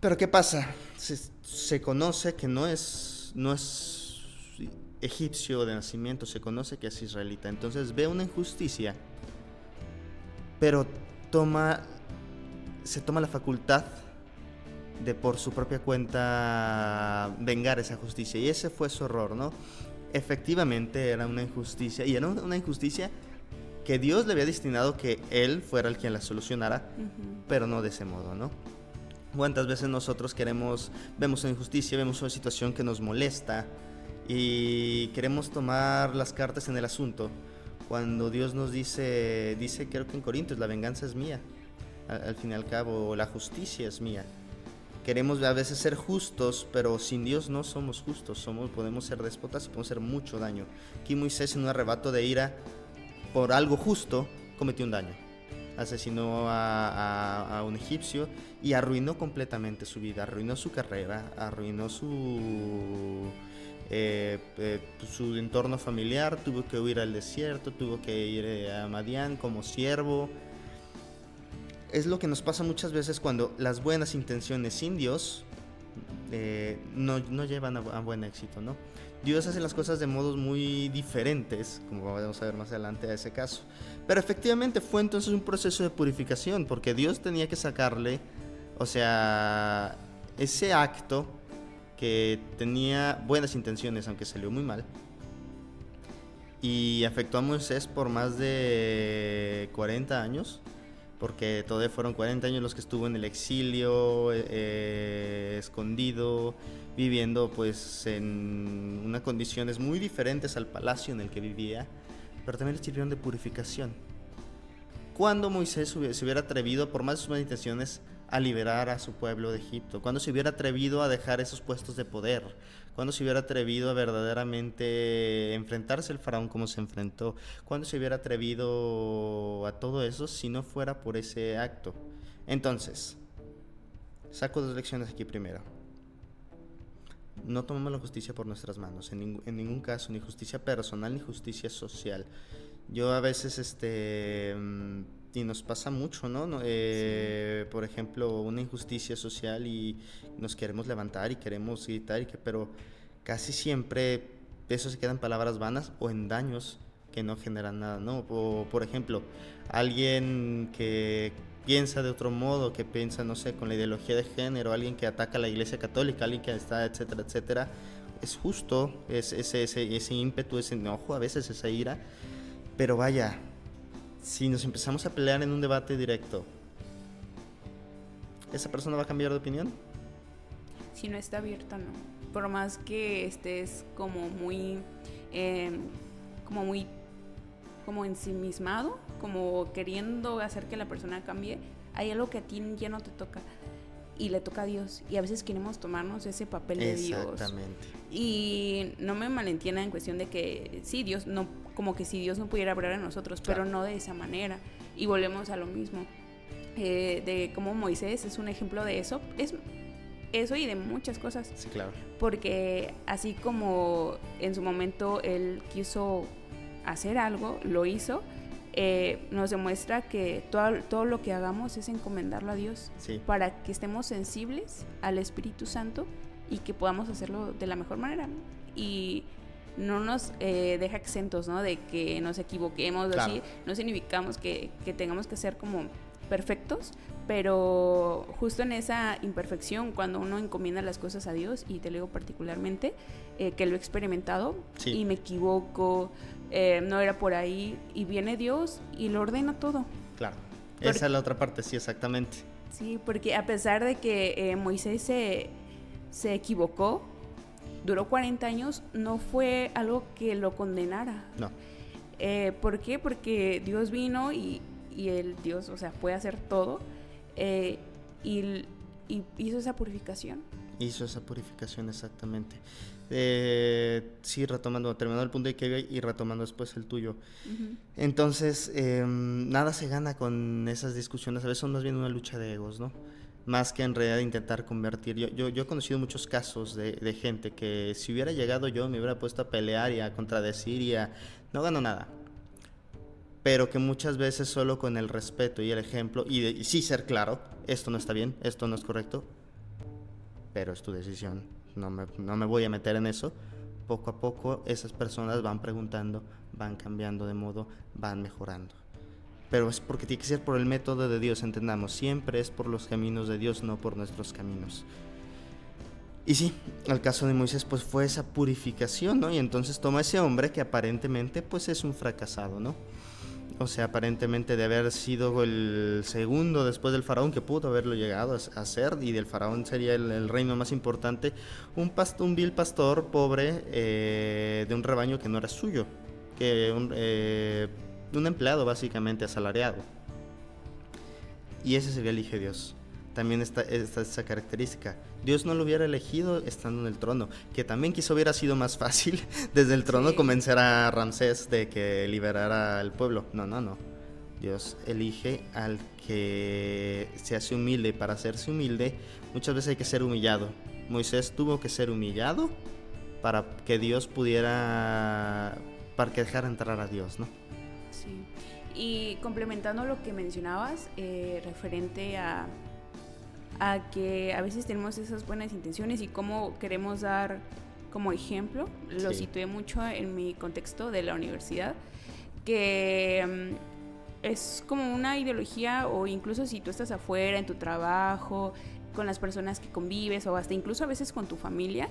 Pero ¿qué pasa? Se conoce que no es egipcio de nacimiento, se conoce que es israelita. Entonces ve una injusticia, pero se toma la facultad de por su propia cuenta vengar esa justicia. Y ese fue su error, ¿no? Efectivamente era una injusticia, y era una injusticia que Dios le había destinado que él fuera el quien la solucionara, pero no de ese modo, ¿no? ¿Cuántas veces nosotros vemos una injusticia, vemos una situación que nos molesta y queremos tomar las cartas en el asunto, cuando Dios nos dice, creo que en Corintios, la venganza es mía, al fin y al cabo, la justicia es mía? Queremos a veces ser justos, pero sin Dios no somos justos, podemos ser déspotas y podemos hacer mucho daño. Aquí Moisés, en un arrebato de ira por algo justo, cometió un daño. Asesinó a un egipcio y arruinó completamente su vida, arruinó su carrera, arruinó su entorno familiar. Tuvo que huir al desierto, tuvo que ir a Madián como siervo. Es lo que nos pasa muchas veces cuando las buenas intenciones sin Dios no llevan a buen éxito, ¿no? Dios hace las cosas de modos muy diferentes, como vamos a ver más adelante a ese caso. Pero efectivamente fue entonces un proceso de purificación, porque Dios tenía que sacarle, o sea, ese acto que tenía buenas intenciones, aunque salió muy mal, y afectó a Moisés por más de 40 años, porque todavía fueron 40 años los que estuvo en el exilio, escondido, viviendo pues en unas condiciones muy diferentes al palacio en el que vivía, pero también le sirvieron de purificación. Cuando Moisés se hubiera atrevido, por más de sus buenas intenciones, a liberar a su pueblo de Egipto, cuando se hubiera atrevido a dejar esos puestos de poder, cuando se hubiera atrevido a verdaderamente enfrentarse al faraón como se enfrentó, cuando se hubiera atrevido a todo eso si no fuera por ese acto. Entonces, saco dos lecciones aquí primero. No tomamos la justicia por nuestras manos, en ningún caso, ni justicia personal ni justicia social. Yo a veces, y nos pasa mucho, ¿no? Sí. Por ejemplo, una injusticia social y nos queremos levantar y queremos gritar, pero casi siempre eso se queda en palabras vanas o en daños que no generan nada, ¿no? O, por ejemplo, alguien que piensa de otro modo, que piensa, no sé, con la ideología de género, alguien que ataca a la Iglesia Católica, alguien que está, etcétera, etcétera, es justo ese ímpetu, ese enojo, a veces esa ira, pero vaya, si nos empezamos a pelear en un debate directo, ¿esa persona va a cambiar de opinión? Si no está abierta, no. Por más que estés como muy ensimismado, como queriendo hacer que la persona cambie, hay algo que a ti ya no te toca y le toca a Dios, y a veces queremos tomarnos ese papel de Dios. Exactamente. Y no me malentiendan en cuestión de que sí, Dios no, como que si Dios no pudiera hablar a nosotros, claro, pero no de esa manera. Y volvemos a lo mismo, de cómo Moisés es un ejemplo de eso, es eso y de muchas cosas. Sí, claro. Porque así como en su momento él quiso hacer algo, lo hizo, nos demuestra que todo lo que hagamos es encomendarlo a Dios, sí, para que estemos sensibles al Espíritu Santo y que podamos hacerlo de la mejor manera, y no nos deja exentos, ¿no?, de que nos equivoquemos, claro, así. No significamos que tengamos que ser como perfectos, pero justo en esa imperfección, cuando uno encomienda las cosas a Dios, y te lo digo particularmente, que lo he experimentado, sí, y me equivoco, no era por ahí, y viene Dios y lo ordena todo. Claro, esa es la otra parte, sí, exactamente. Sí, porque a pesar de que Moisés se equivocó, duró 40 años, no fue algo que lo condenara. No. ¿Por qué? Porque Dios vino y el Dios, o sea, puede hacer todo, y hizo esa purificación. Hizo esa purificación, exactamente. Sí, terminando el punto de que y retomando después el tuyo. Uh-huh. Entonces, nada se gana con esas discusiones, a veces son más bien una lucha de egos, ¿no? Más que en realidad intentar convertir. Yo he conocido muchos casos de gente que si hubiera llegado yo me hubiera puesto a pelear y a contradecir no gano nada. Pero que muchas veces solo con el respeto y el ejemplo y sí ser claro, esto no está bien, esto no es correcto, pero es tu decisión, no me voy a meter en eso. Poco a poco esas personas van preguntando, van cambiando de modo, van mejorando. Pero es porque tiene que ser por el método de Dios, entendamos, siempre es por los caminos de Dios, no por nuestros caminos. Y sí, el caso de Moisés pues fue esa purificación, ¿no? Y entonces toma ese hombre que aparentemente pues es un fracasado, ¿no? O sea, aparentemente de haber sido el segundo después del faraón, que pudo haberlo llegado a ser, y del faraón sería el reino más importante, un vil pastor pobre de un rebaño que no era suyo, que un empleado básicamente asalariado. Y ese sería el Hijo de Dios. También está esa característica. Dios no lo hubiera elegido estando en el trono, que también quizá hubiera sido más fácil desde el trono convencer a Ramsés de que liberara al pueblo. No. Dios elige al que se hace humilde, y para hacerse humilde muchas veces hay que ser humillado. Moisés tuvo que ser humillado para que Dios pudiera, para que dejara entrar a Dios, ¿no? Sí. Y complementando lo que mencionabas, referente a que a veces tenemos esas buenas intenciones y cómo queremos dar como ejemplo, lo situé mucho en mi contexto de la universidad, que es como una ideología, o incluso si tú estás afuera, en tu trabajo, con las personas que convives, o hasta incluso a veces con tu familia,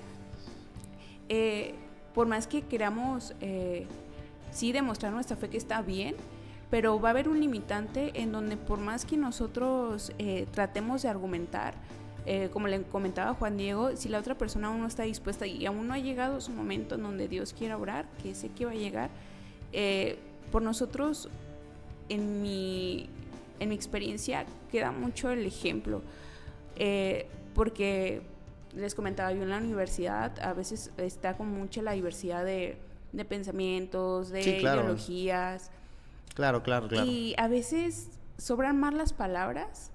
por más que queramos sí demostrar nuestra fe que está bien, pero va a haber un limitante en donde por más que nosotros tratemos de argumentar, como le comentaba Juan Diego, si la otra persona aún no está dispuesta y aún no ha llegado su momento en donde Dios quiera obrar, que sé que va a llegar, por nosotros, en mi experiencia, queda mucho el ejemplo, porque les comentaba, yo en la universidad a veces está con mucha la diversidad de pensamientos, de ideologías. Claro. Y a veces sobran más las palabras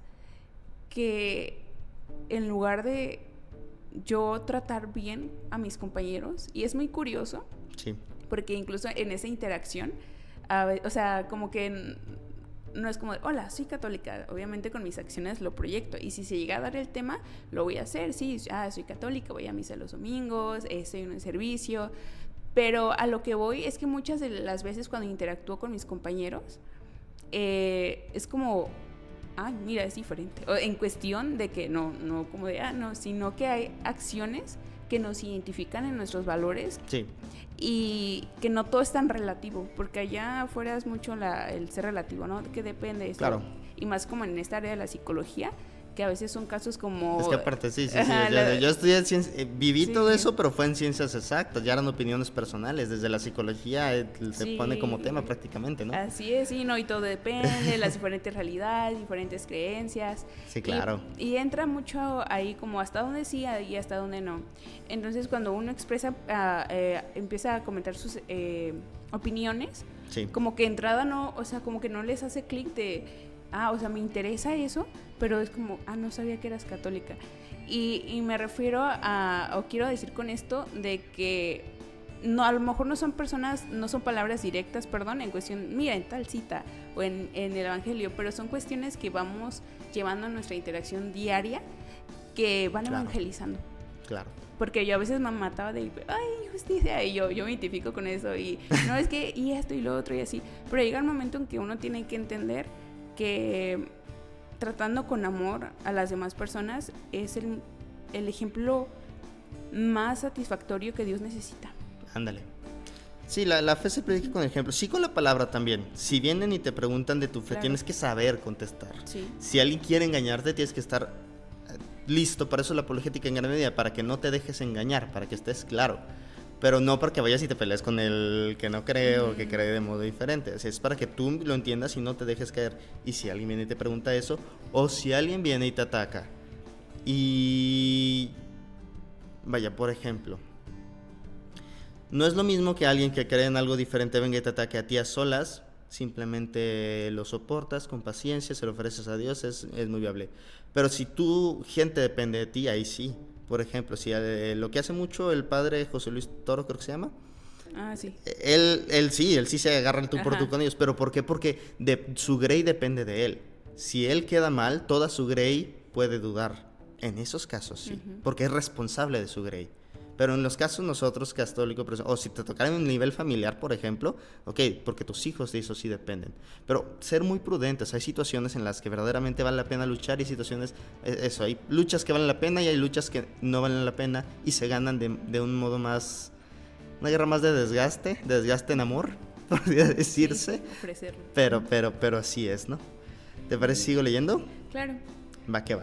que en lugar de yo tratar bien a mis compañeros. Y es muy curioso, porque incluso en esa interacción, o sea, como que no es como de, hola, soy católica. Obviamente con mis acciones lo proyecto. Y si se llega a dar el tema, lo voy a hacer. Sí, soy católica, voy a misa los domingos, estoy en un servicio. Pero a lo que voy es que muchas de las veces cuando interactúo con mis compañeros, es como, mira, es diferente. O en cuestión de que no como de, no, sino que hay acciones que nos identifican en nuestros valores. Sí. Y que no todo es tan relativo, porque allá afuera es mucho el ser relativo, ¿no? Que depende de eso. Claro. Y más como en esta área de la psicología, que a veces son casos como... Es que aparte yo estudié viví todo eso, pero fue en ciencias exactas, ya eran opiniones personales, desde la psicología se pone como tema prácticamente, ¿no? Así es, sí, no, y todo depende, las diferentes realidades, diferentes creencias. Sí, claro. Y entra mucho ahí como hasta dónde sí y hasta dónde no. Entonces cuando uno expresa, empieza a comentar sus opiniones, como que entrada no, o sea, como que no les hace clic de... o sea, me interesa eso, pero es como, no sabía que eras católica. Y me refiero o quiero decir con esto, de que no, a lo mejor no son palabras directas, en cuestión, mira, en tal cita, o en el Evangelio, pero son cuestiones que vamos llevando a nuestra interacción diaria, que van evangelizando. Claro. Porque yo a veces me mataba de, justicia, y yo me identifico con eso, y no es que, y esto y lo otro, y así. Pero llega un momento en que uno tiene que entender que tratando con amor a las demás personas es el ejemplo más satisfactorio que Dios necesita. Ándale. Sí, la fe se predica con ejemplo. Sí, con la palabra también. Si vienen y te preguntan de tu fe, tienes que saber contestar. Sí. Si alguien quiere engañarte, tienes que estar listo. Para eso la apologética en gran medida, para que no te dejes engañar, para que estés claro. Pero no para que vayas y te pelees con el que no cree o que cree de modo diferente. O sea, es para que tú lo entiendas y no te dejes caer. Y si alguien viene y te pregunta eso, o si alguien viene y te ataca, y vaya, por ejemplo, no es lo mismo que alguien que cree en algo diferente venga y te ataque a ti a solas. Simplemente lo soportas con paciencia, se lo ofreces a Dios, es muy viable. Pero si tu gente depende de ti, ahí sí. Por ejemplo, si lo que hace mucho el padre José Luis Toro, creo que se llama. Sí. Él sí se agarra el tú por tú con ellos. ¿Pero por qué? Porque su grey depende de él. Si él queda mal, toda su grey puede dudar. En esos casos sí, Ujú. porque es responsable de su grey. Pero en los casos nosotros católicos, o si te tocara en un nivel familiar, por ejemplo, ok, porque tus hijos de eso sí dependen. Pero ser muy prudentes, hay situaciones en las que verdaderamente vale la pena luchar y situaciones, eso, hay luchas que valen la pena y hay luchas que no valen la pena y se ganan de un modo más, una guerra más de desgaste en amor, podría decirse. Sí, ofrecerlo. Pero así es, ¿no? ¿Te parece si sigo leyendo? Claro. Va que va.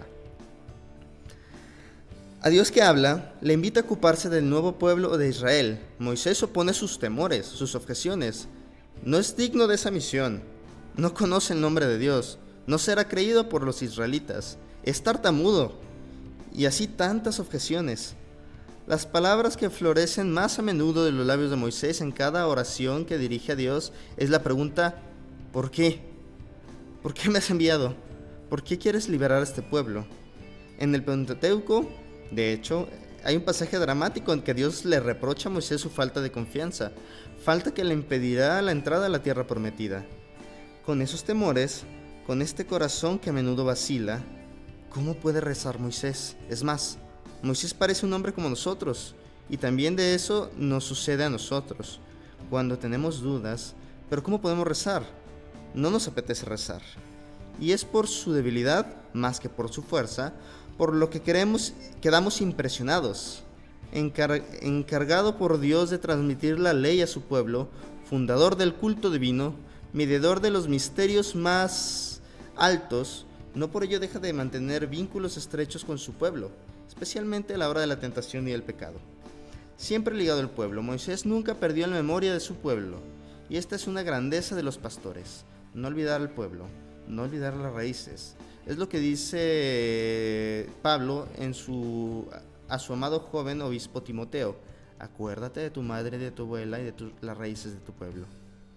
A Dios que habla, le invita a ocuparse del nuevo pueblo de Israel. Moisés opone sus temores, sus objeciones. No es digno de esa misión. No conoce el nombre de Dios. No será creído por los israelitas. Es tartamudo. Y así tantas objeciones. Las palabras que florecen más a menudo de los labios de Moisés en cada oración que dirige a Dios es la pregunta: ¿por qué? ¿Por qué me has enviado? ¿Por qué quieres liberar a este pueblo? En el Pentateuco, de hecho, hay un pasaje dramático en que Dios le reprocha a Moisés su falta de confianza, falta que le impedirá la entrada a la tierra prometida. Con esos temores, con este corazón que a menudo vacila, ¿cómo puede rezar Moisés? Es más, Moisés parece un hombre como nosotros, y también de eso nos sucede a nosotros, cuando tenemos dudas, pero ¿cómo podemos rezar? No nos apetece rezar. Y es por su debilidad, más que por su fuerza, por lo que quedamos impresionados. Encargado por Dios de transmitir la ley a su pueblo, fundador del culto divino, mediador de los misterios más altos, no por ello deja de mantener vínculos estrechos con su pueblo, especialmente a la hora de la tentación y el pecado. Siempre ligado al pueblo, Moisés nunca perdió la memoria de su pueblo, y esta es una grandeza de los pastores: no olvidar al pueblo, no olvidar las raíces. Es lo que dice Pablo a su amado joven obispo Timoteo: acuérdate de tu madre, de tu abuela y de las raíces de tu pueblo.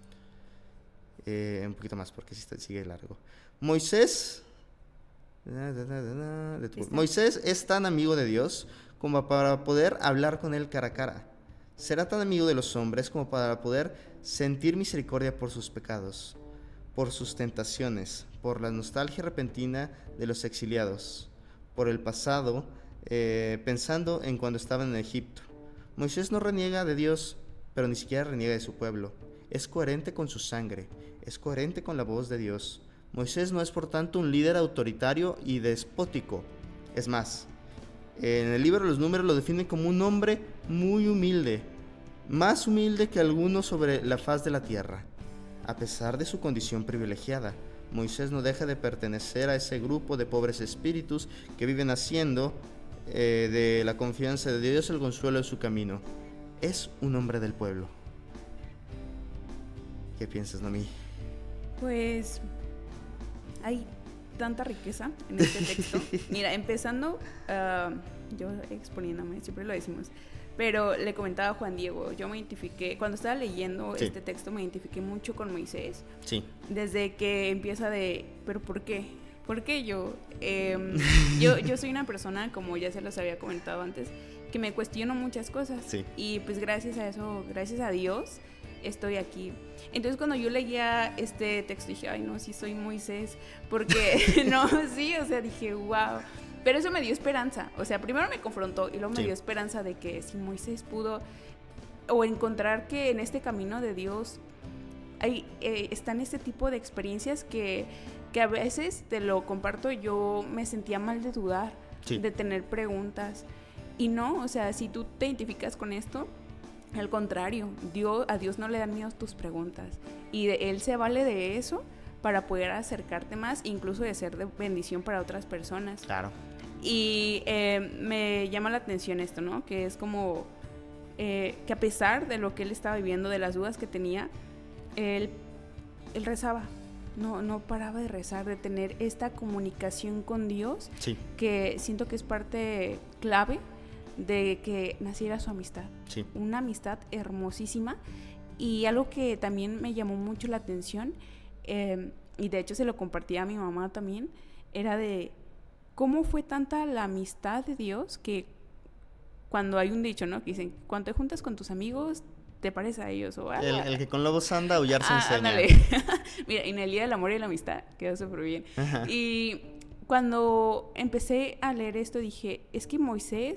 Un poquito más porque sigue largo. Moisés es tan amigo de Dios como para poder hablar con él cara a cara. Será tan amigo de los hombres como para poder sentir misericordia por sus pecados, por sus tentaciones, por la nostalgia repentina de los exiliados, por el pasado, pensando en cuando estaban en Egipto. Moisés no reniega de Dios, pero ni siquiera reniega de su pueblo. Es coherente con su sangre, es coherente con la voz de Dios. Moisés no es por tanto un líder autoritario y despótico. Es más, en el libro de los Números lo define como un hombre muy humilde, más humilde que alguno sobre la faz de la tierra. A pesar de su condición privilegiada, Moisés no deja de pertenecer a ese grupo de pobres espíritus que viven haciendo de la confianza de Dios el consuelo de su camino. Es un hombre del pueblo. ¿Qué piensas, Noemí? Pues hay tanta riqueza en este texto. Mira, empezando, yo exponiéndome, siempre lo decimos, pero le comentaba a Juan Diego, yo me identifiqué, cuando estaba leyendo este texto me identifiqué mucho con Moisés. Sí. Desde que empieza ¿pero por qué? ¿Por qué yo? Yo soy una persona, como ya se los había comentado antes, que me cuestiono muchas cosas. Sí. Y pues gracias a eso, gracias a Dios, estoy aquí. Entonces cuando yo leía este texto dije, ay no, sí soy Moisés, porque no, sí, o sea, dije, wow. Pero eso me dio esperanza, o sea, primero me confrontó y luego me dio esperanza de que si Moisés pudo, o encontrar que en este camino de Dios están este tipo de experiencias que a veces, te lo comparto, yo me sentía mal de dudar, de tener preguntas, y no, o sea, si tú te identificas con esto, al contrario, a Dios no le dan miedo tus preguntas, y Él se vale de eso para poder acercarte más, incluso de ser de bendición para otras personas. Claro. Y me llama la atención esto, ¿no? Que es como que a pesar de lo que él estaba viviendo, de las dudas que tenía, él rezaba. No paraba de rezar, de tener esta comunicación con Dios, que siento que es parte clave de que naciera su amistad. Una amistad hermosísima. Y algo que también me llamó mucho la atención, y de hecho se lo compartía a mi mamá también, era de cómo fue tanta la amistad de Dios que cuando hay un dicho, ¿no? Que dicen, cuando te juntas con tus amigos, te pareces a ellos. O, el que con lobos anda, aullar se enseña. Ándale. Mira, en el Día del Amor y la Amistad quedó súper bien. Ajá. Y cuando empecé a leer esto dije, es que Moisés